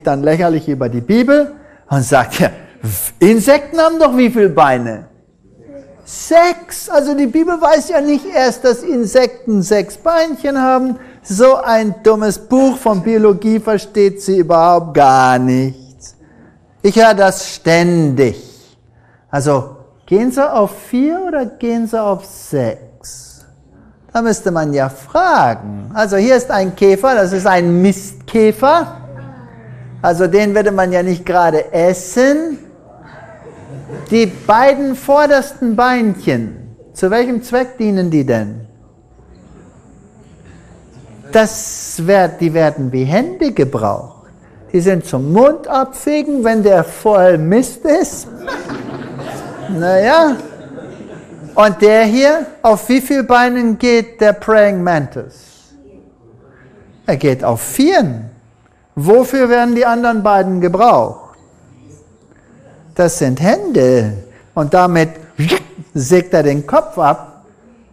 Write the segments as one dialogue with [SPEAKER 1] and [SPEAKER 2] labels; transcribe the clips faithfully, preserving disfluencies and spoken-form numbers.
[SPEAKER 1] dann lächerlich über die Bibel und sagt, ja, Insekten haben doch wie viele Beine? Sechs. Also die Bibel weiß ja nicht erst, dass Insekten sechs Beinchen haben. So ein dummes Buch von Biologie versteht sie überhaupt gar nichts. Ich höre das ständig. Also gehen Sie auf vier oder gehen Sie auf sechs? Da müsste man ja fragen. Also hier ist ein Käfer, das ist ein Mistkäfer. Also den würde man ja nicht gerade essen. Die beiden vordersten Beinchen, zu welchem Zweck dienen die denn? Das wird, die werden wie Hände gebraucht. Die sind zum Mund abfegen, wenn der voll Mist ist. Naja. Und der hier, auf wie vielen Beinen geht der Praying Mantis? Er geht auf vieren. Wofür werden die anderen beiden gebraucht? Das sind Hände. Und damit sägt er den Kopf ab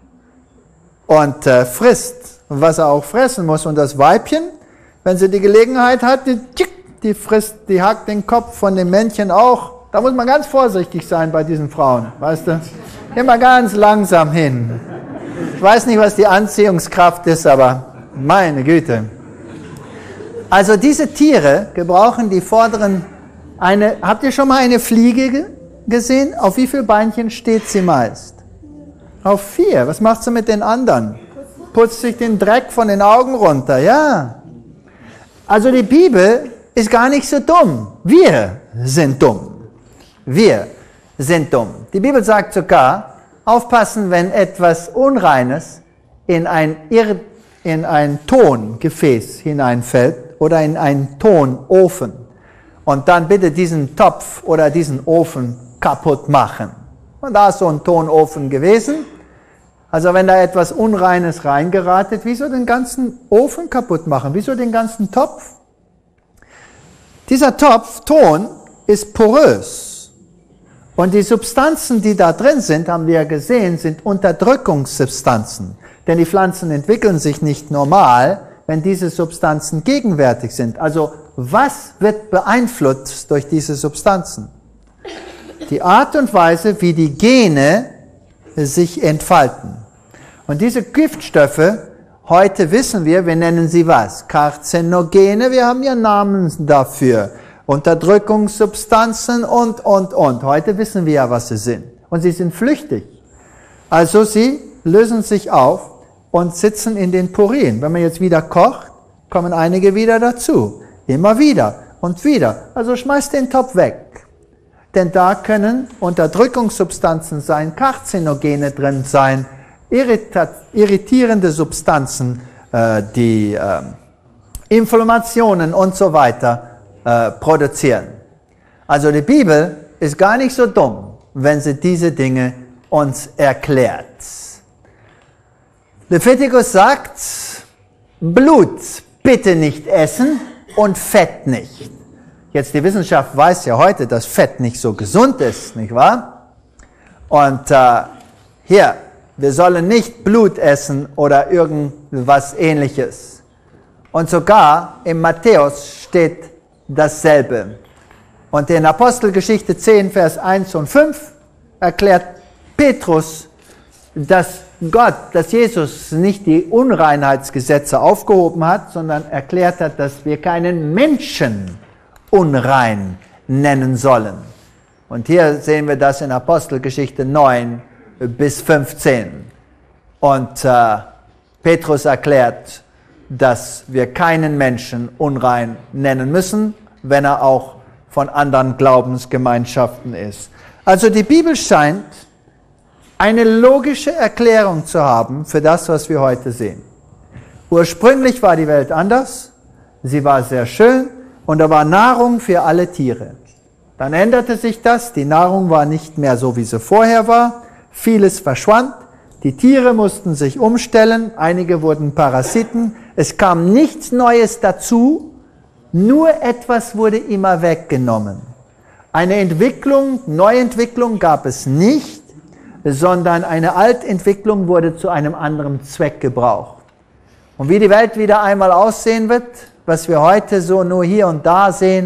[SPEAKER 1] und äh, frisst, was er auch fressen muss. Und das Weibchen, wenn sie die Gelegenheit hat, die, die frisst, die hackt den Kopf von dem Männchen auch. Da muss man ganz vorsichtig sein bei diesen Frauen, weißt du? Immer ganz langsam hin. Ich weiß nicht, was die Anziehungskraft ist, aber meine Güte. Also diese Tiere gebrauchen die vorderen, eine, habt ihr schon mal eine Fliege gesehen? Auf wie viele Beinchen steht sie meist? Auf vier. Was macht sie mit den anderen? Putzt sich den Dreck von den Augen runter, ja. Also die Bibel ist gar nicht so dumm. Wir sind dumm. Wir sind dumm. Die Bibel sagt sogar, aufpassen, wenn etwas Unreines in ein, Irr, in ein Tongefäß hineinfällt, oder in einen Tonofen und dann bitte diesen Topf oder diesen Ofen kaputt machen. Und da ist so ein Tonofen gewesen. Also wenn da etwas Unreines reingeratet, wieso den ganzen Ofen kaputt machen? Wieso den ganzen Topf? Dieser Topf, Ton, ist porös. Und die Substanzen, die da drin sind, haben wir ja gesehen, sind Unterdrückungssubstanzen. Denn die Pflanzen entwickeln sich nicht normal, wenn diese Substanzen gegenwärtig sind. Also was wird beeinflusst durch diese Substanzen? Die Art und Weise, wie die Gene sich entfalten. Und diese Giftstoffe, heute wissen wir, wir nennen sie was? Karzinogene, wir haben ja Namen dafür. Unterdrückungssubstanzen und, und, und. Heute wissen wir ja, was sie sind. Und sie sind flüchtig. Also sie lösen sich auf und sitzen in den Porien. Wenn man jetzt wieder kocht, kommen einige wieder dazu. Immer wieder und wieder. Also schmeißt den Topf weg. Denn da können Unterdrückungssubstanzen sein, Karzinogene drin sein, irrita- irritierende Substanzen, äh, die äh, Inflammationen und so weiter äh, produzieren. Also die Bibel ist gar nicht so dumm, wenn sie diese Dinge uns erklärt. Leviticus sagt, Blut bitte nicht essen und Fett nicht. Jetzt die Wissenschaft weiß ja heute, dass Fett nicht so gesund ist, nicht wahr? Und äh, hier, wir sollen nicht Blut essen oder irgendwas Ähnliches. Und sogar im Matthäus steht dasselbe. Und in Apostelgeschichte zehn, Vers eins und fünf erklärt Petrus, dass Gott, dass Jesus nicht die Unreinheitsgesetze aufgehoben hat, sondern erklärt hat, dass wir keinen Menschen unrein nennen sollen. Und hier sehen wir das in Apostelgeschichte neun bis fünfzehn. Und äh, Petrus erklärt, dass wir keinen Menschen unrein nennen müssen, wenn er auch von anderen Glaubensgemeinschaften ist. Also die Bibel scheint eine logische Erklärung zu haben für das, was wir heute sehen. Ursprünglich war die Welt anders, sie war sehr schön und da war Nahrung für alle Tiere. Dann änderte sich das, die Nahrung war nicht mehr so, wie sie vorher war, vieles verschwand, die Tiere mussten sich umstellen, einige wurden Parasiten, es kam nichts Neues dazu, nur etwas wurde immer weggenommen. Eine Entwicklung, Neuentwicklung gab es nicht, sondern eine Altentwicklung wurde zu einem anderen Zweck gebraucht. Und wie die Welt wieder einmal aussehen wird, was wir heute so nur hier und da sehen,